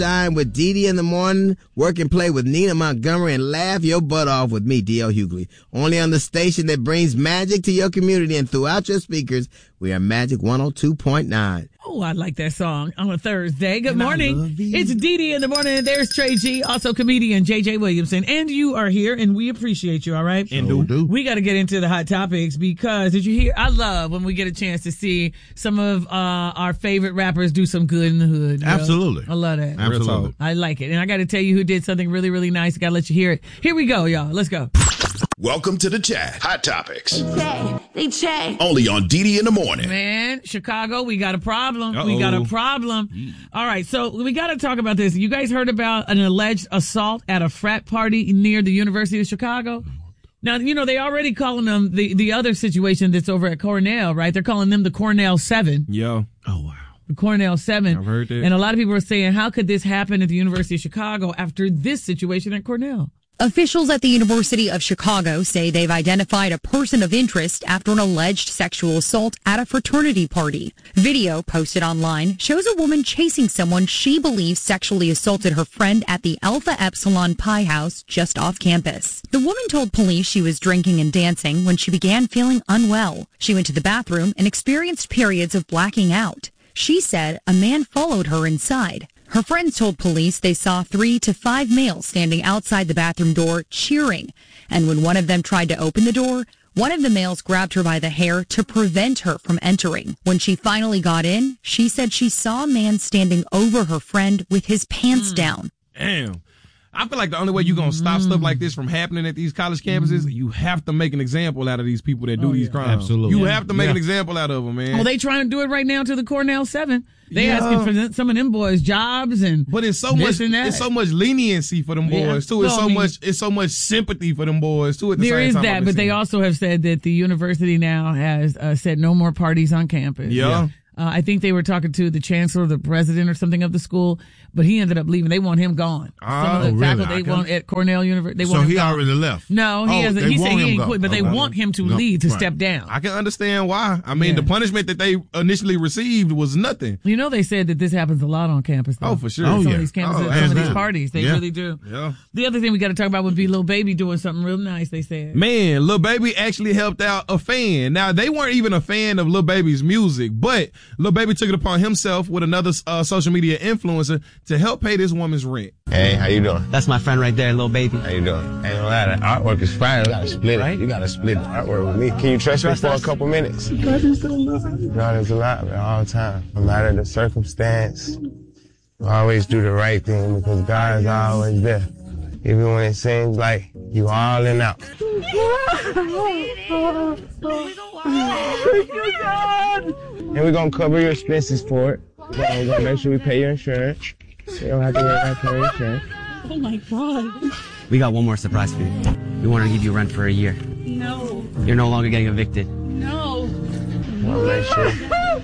Shine with Dee in the morning, work and play with Nina Montgomery, and laugh your butt off with me, D.L. Hughley. Only on the station that brings magic to your community and throughout your speakers. We are Magic 102.9. Oh, I like that song on a Thursday. Good morning. It's Dee in the morning, and there's Trey G, also comedian J.J. Williamson. And you are here, and we appreciate you, all right? And do. We got to get into the hot topics because, did you hear? I love when we get a chance to see some of our favorite rappers do some good in the hood. Absolutely. I love that. Absolutely. I like it. And I got to tell you who did something really, really nice. I got to let you hear it. Here we go, y'all. Let's go. Welcome to the chat. Hot Topics. They check. Only on Dee in the morning. Man, Chicago, we got a problem. Uh-oh. We got a problem. All right, so we got to talk about this. You guys heard about an alleged assault at a frat party near the University of Chicago? Now, you know, they already calling them the other situation that's over at Cornell, right? They're calling them the Cornell 7. Yeah. Oh, wow. The Cornell 7. I've heard that. And a lot of people are saying, how could this happen at the University of Chicago after this situation at Cornell? Officials at the University of Chicago say they've identified a person of interest after an alleged sexual assault at a fraternity party. Video posted online shows a woman chasing someone she believes sexually assaulted her friend at the Alpha Epsilon Pi House just off campus. The woman told police she was drinking and dancing when she began feeling unwell. She went to the bathroom and experienced periods of blacking out. She said a man followed her inside. Her friends told police they saw 3 to 5 males standing outside the bathroom door cheering. And when one of them tried to open the door, one of the males grabbed her by the hair to prevent her from entering. When she finally got in, she said she saw a man standing over her friend with his pants down. Damn. I feel like the only way you're going to stop stuff like this from happening at these college campuses, you have to make an example out of these people that do these crimes. Absolutely. You have to make an example out of them, man. Well, they trying to do it right now to the Cornell 7. They asking for some of them boys jobs and but it's so much and that. it's so much leniency for them boys too. It's it's so much sympathy for them boys too at the there same is time. that, but they also have said that the university now has said no more parties on campus. Yeah. I think they were talking to the chancellor, the president or something of the school, but he ended up leaving. They want him gone. Some of the faculty they want at Cornell University. They want him gone. already left. No, he hasn't. He said he ain't quit, but they want him to leave, to step down. I can understand why. I mean, the punishment that they initially received was nothing. You know, they said that this happens a lot on campus, though. Oh, for sure. Some of these campuses, some of these parties, they really do. Yeah. The other thing we got to talk about would be Lil Baby doing something real nice, they said. Man, Lil Baby actually helped out a fan. Now, they weren't even a fan of Lil Baby's music, but Lil Baby took it upon himself with another social media influencer to help pay this woman's rent. Hey, how you doing? That's my friend right there, Lil Baby. How you doing? Ain't no lie, the artwork is fire. You gotta split it. You gotta split the artwork with me. Can you trust me for a couple minutes? God is a lot, man, all the time. No matter the circumstance, you always do the right thing because God is always there. Even when it seems like you all in out. And we're gonna cover your expenses for it. We're gonna make sure we pay your insurance. You don't have to worry about paying insurance. Oh my God. We got one more surprise for you. We want to give you rent for a year. No. You're no longer getting evicted. No. I'll make sure.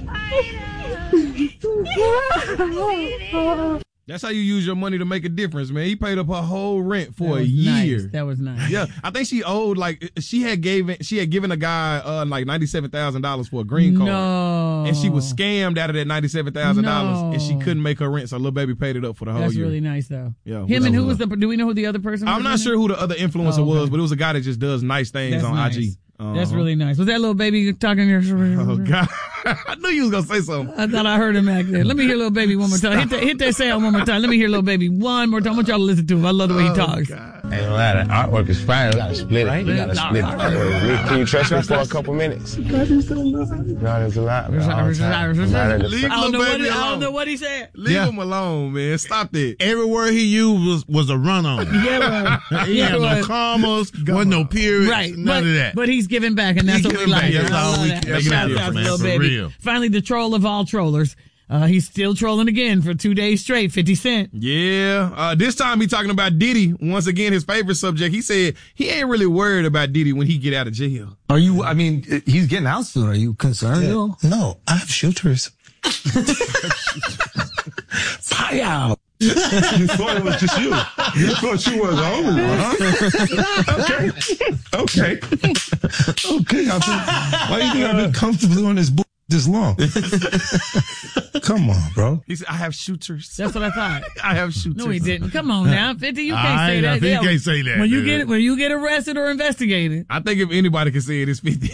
That's how you use your money to make a difference, man. He paid up her whole rent for a year. Nice. That was nice. Yeah, I think she owed she had given a guy like $97,000 for a green card. No. And she was scammed out of that $97,000 and she couldn't make her rent, so Lil Baby paid it up for the whole year. That's really nice though. Yeah. Him and who was do we know who the other person was? I'm not sure who the other influencer was, but it was a guy that just does nice things on nice. IG. That's really nice. Was that Lil Baby talking here? Oh God. I knew you was gonna say something. I thought I heard him back there. Let me hear Lil Baby one more time. Hit that sound one more time. Let me hear Lil Baby one more time. I want y'all to listen to him. I love the way he talks. Ain't no lie, the artwork is fire. You gotta split it. You gotta split the artwork with me. Can you trust me for a couple minutes? God is a lot, man, all the time. No matter the I don't know what he said. Leave him alone, man. Stop that. Every word he used was a run-on. Yeah, He had no commas, wasn't no periods, right. none of that. But he's giving back, and that's what we like. That's all we Shout out to Lil Baby. real. Finally, the troll of all trollers. He's still trolling again for 2 days straight, 50 Cent. Yeah. This time he talking about Diddy. Once again, his favorite subject. He said he ain't really worried about Diddy when he get out of jail. Are you, I mean, he's getting out soon. Are you concerned? Yeah. No, I have shooters. Pow! You thought it was just you. You thought you were the only one, huh? Okay. Why do you think I've been comfortably on this book this long. Come on, bro. He said, I have shooters. That's what I thought. I have shooters. No, he didn't. Come on now, 50. You can't say that. He can't say that. When you get arrested or investigated. I think if anybody can say it, it's 50.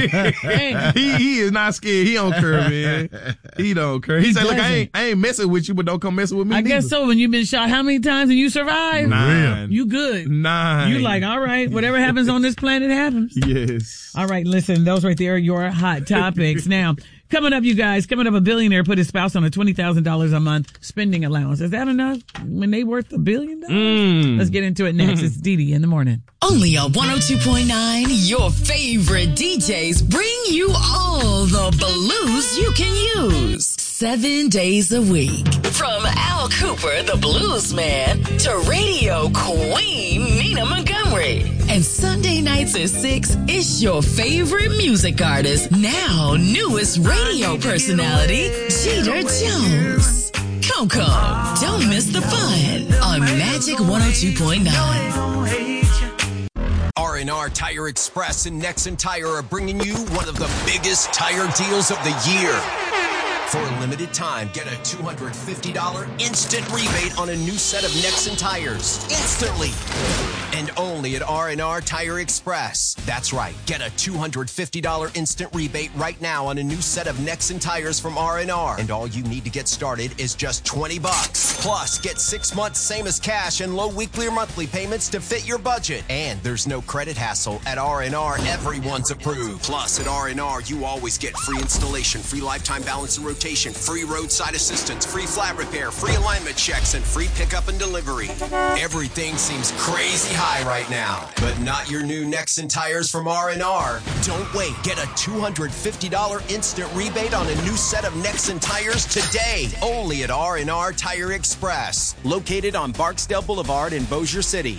he is not scared. He don't care, man. He don't care. He said, look, I ain't messing with you, but don't come messing with me. I guess so. When you've been shot how many times and you survived? 9. You good. 9. You like, all right, whatever happens on this planet happens. Yes. All right, listen, those right there are your hot topics. Now, coming up, you guys, a billionaire put his spouse on a $20,000 a month spending allowance. Is that enough when they worth $1 billion? Let's get into it next. It's Dee in the morning. Only on 102.9, your favorite DJs bring you all the blues you can use. 7 days a week. From Al Cooper, the blues man, to radio queen Nina Montgomery. And Sunday nights at 6, it's your favorite music artist, now newest radio personality, Jeter Jones. Come, don't miss the fun on Magic 102.9. R&R Tire Express and Nexen Tire are bringing you one of the biggest tire deals of the year. For a limited time, get a $250 instant rebate on a new set of Nexen tires. Instantly. And only at R&R Tire Express. That's right. Get a $250 instant rebate right now on a new set of Nexen tires from R&R. And all you need to get started is just $20. Plus, get 6 months same as cash and low weekly or monthly payments to fit your budget. And there's no credit hassle. At R&R, everyone's approved. Plus, at R&R, you always get free installation, free lifetime balance and rotation, free roadside assistance, free flat repair, free alignment checks, and free pickup and delivery. Everything seems crazy high right now, but not your new Nexen tires from R&R. Don't wait. Get a $250 instant rebate on a new set of Nexen tires today. Only at R&R Tire Express, located on Barksdale Boulevard in Bossier City.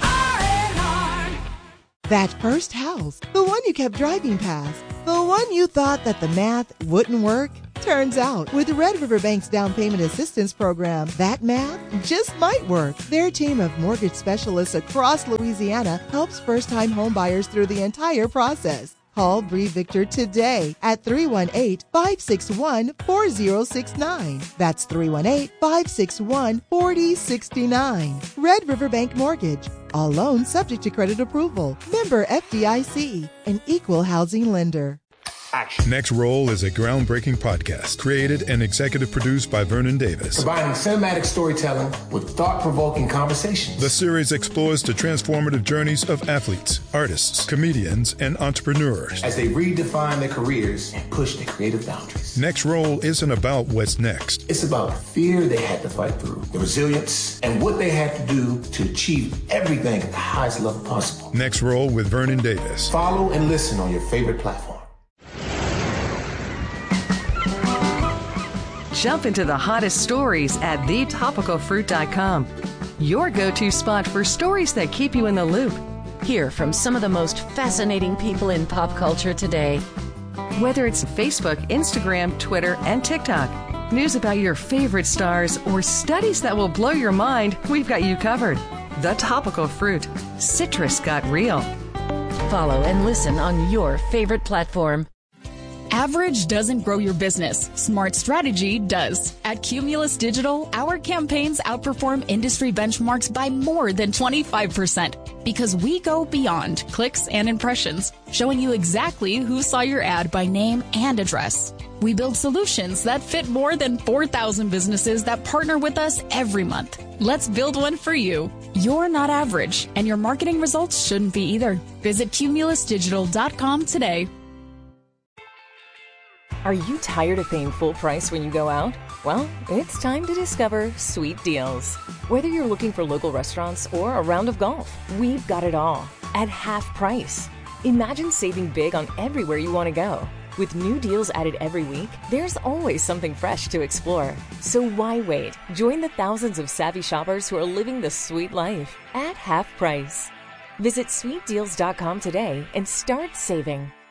That first house, the one you kept driving past, the one you thought that the math wouldn't work. Turns out, with Red River Bank's down payment assistance program, that math just might work. Their team of mortgage specialists across Louisiana helps first-time homebuyers through the entire process. Call Bree Victor today at 318-561-4069. That's 318-561-4069. Red River Bank Mortgage. All loans subject to credit approval. Member FDIC, an equal housing lender. Next Roll is a groundbreaking podcast created and executive produced by Vernon Davis. Combining cinematic storytelling with thought-provoking conversations. The series explores the transformative journeys of athletes, artists, comedians, and entrepreneurs as they redefine their careers and push their creative boundaries. Next Roll isn't about what's next. It's about the fear they had to fight through, the resilience, and what they had to do to achieve everything at the highest level possible. Next Roll with Vernon Davis. Follow and listen on your favorite platform. Jump into the hottest stories at thetopicalfruit.com. Your go-to spot for stories that keep you in the loop. Hear from some of the most fascinating people in pop culture today. Whether it's Facebook, Instagram, Twitter, and TikTok, news about your favorite stars, or studies that will blow your mind, we've got you covered. The Topical Fruit. Citrus got real. Follow and listen on your favorite platform. Average doesn't grow your business. Smart strategy does. At Cumulus Digital, our campaigns outperform industry benchmarks by more than 25% because we go beyond clicks and impressions, showing you exactly who saw your ad by name and address. We build solutions that fit more than 4,000 businesses that partner with us every month. Let's build one for you. You're not average, and your marketing results shouldn't be either. Visit cumulusdigital.com today. Are you tired of paying full price when you go out? Well, it's time to discover Sweet Deals. Whether you're looking for local restaurants or a round of golf, we've got it all at half price. Imagine saving big on everywhere you want to go. With new deals added every week, there's always something fresh to explore. So why wait? Join the thousands of savvy shoppers who are living the sweet life at half price. Visit sweetdeals.com today and start saving.